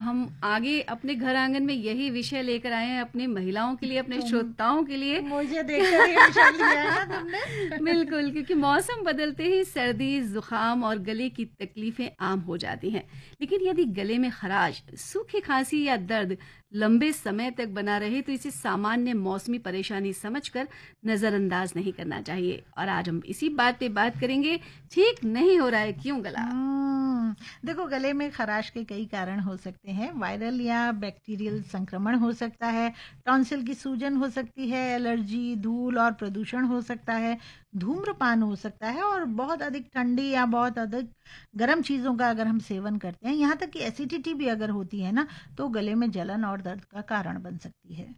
हम आगे अपने घर आंगन में यही विषय लेकर आए हैं अपनी महिलाओं के लिए, अपने श्रोताओं के लिए। मुझे देखकर ये विषय लिया है ना तुमने। बिल्कुल, क्योंकि मौसम बदलते ही सर्दी, जुकाम और गले की तकलीफें आम हो जाती हैं। लेकिन यदि गले में खराश, सूखी खांसी या दर्द लंबे समय तक बना रहे तो इसे सामान्य मौसमी परेशानी समझकर नजरअंदाज नहीं करना चाहिए। और आज हम इसी बात पे बात करेंगे, ठीक नहीं हो रहा है क्यों गला। देखो, गले में खराश के कई कारण हो सकते हैं। वायरल या बैक्टीरियल संक्रमण हो सकता है, टॉन्सिल की सूजन हो सकती है, एलर्जी, धूल और प्रदूषण हो सकता है, धूम्रपान हो सकता है, और बहुत अधिक ठंडी या बहुत अधिक गर्म चीज़ों का अगर हम सेवन करते हैं, यहाँ तक कि एसिडिटी भी अगर होती है ना, तो गले में जलन और दर्द का कारण बन सकती है।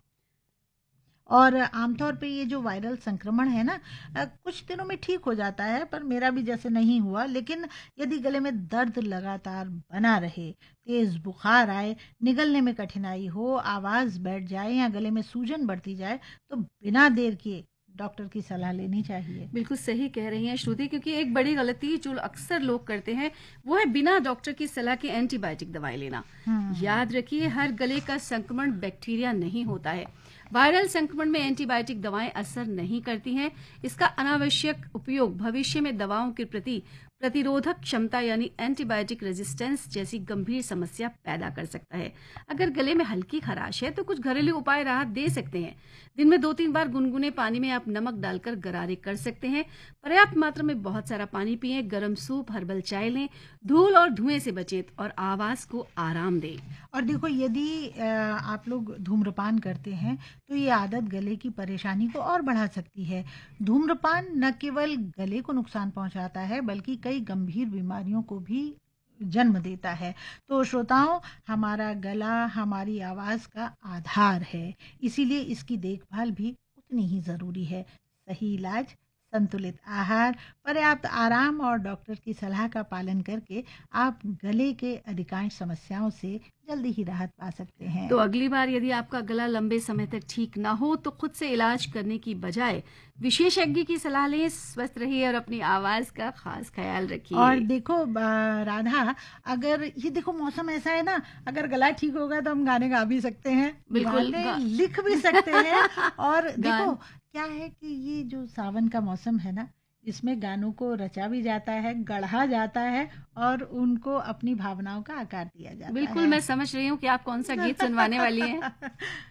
और आमतौर पे ये जो वायरल संक्रमण है ना, कुछ दिनों में ठीक हो जाता है, पर मेरा भी जैसे नहीं हुआ। लेकिन यदि गले में दर्द लगातार बना रहे, तेज बुखार आए, निगलने में कठिनाई हो, आवाज़ बैठ जाए या गले में सूजन बढ़ती जाए, तो बिना देर किए डॉक्टर की सलाह लेनी चाहिए। बिल्कुल सही कह रही हैं श्रुति, क्योंकि एक बड़ी गलती जो अक्सर लोग करते हैं वो है बिना डॉक्टर की सलाह के एंटीबायोटिक दवाई लेना। याद रखिए, हर गले का संक्रमण बैक्टीरिया नहीं होता है। वायरल संक्रमण में एंटीबायोटिक दवाएं असर नहीं करती हैं। इसका अनावश्यक उपयोग भविष्य में दवाओं के प्रति प्रतिरोधक क्षमता यानी एंटीबायोटिक रेजिस्टेंस जैसी गंभीर समस्या पैदा कर सकता है। अगर गले में हल्की खराश है तो कुछ घरेलू उपाय राहत दे सकते हैं। दिन में 2-3 बार गुनगुने पानी में आप नमक डालकर गरारे कर सकते हैं। पर्याप्त मात्रा में बहुत सारा पानी पिएं, गर्म सूप, हर्बल चाय लें, धूल और धुएं से बचें और आवाज को आराम दें। और देखो, यदि आप लोग धूम्रपान करते हैं तो ये आदत गले की परेशानी को और बढ़ा सकती है। धूम्रपान न केवल गले को नुकसान पहुंचाता है, बल्कि कई गंभीर बीमारियों को भी जन्म देता है। तो श्रोताओं, हमारा गला हमारी आवाज़ का आधार है, इसीलिए इसकी देखभाल भी उतनी ही ज़रूरी है। सही इलाज, संतुलित आहार, पर्याप्त आराम और डॉक्टर की सलाह का पालन करके आप गले के अधिकांश समस्याओं से जल्दी ही राहत पा सकते हैं। तो अगली बार यदि आपका गला लंबे समय तक ठीक ना हो तो खुद से इलाज करने की बजाय विशेषज्ञ की सलाह लें। स्वस्थ रहिए और अपनी आवाज का खास ख्याल रखिए। और देखो राधा, अगर ये देखो मौसम ऐसा है ना, अगर गला ठीक होगा तो हम गाने गा भी सकते हैं, बिल्कुल गाने लिख भी सकते हैं। और देखो क्या है कि ये जो सावन का मौसम है ना, इसमें गानों को रचा भी जाता है, गढ़ा जाता है और उनको अपनी भावनाओं का आकार दिया जाता है। बिल्कुल, मैं समझ रही हूँ कि आप कौन सा गीत सुनवाने वाली हैं।